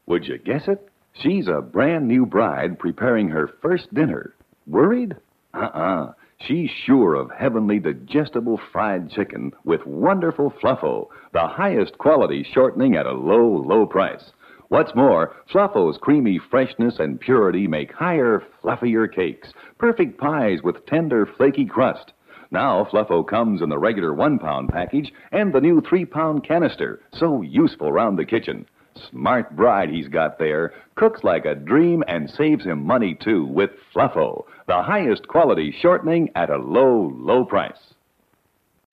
Would you guess it? She's a brand new bride preparing her first dinner. Worried? She's sure of heavenly digestible fried chicken with wonderful Fluffo, the highest quality shortening at a low, low price. What's more, Fluffo's creamy freshness and purity make higher, fluffier cakes, perfect pies with tender, flaky crust. Now Fluffo comes in the regular 1-pound package and the new 3-pound canister, so useful round the kitchen. Smart bride he's got there, cooks like a dream and saves him money too with Fluffo, the highest quality shortening at a low, low price.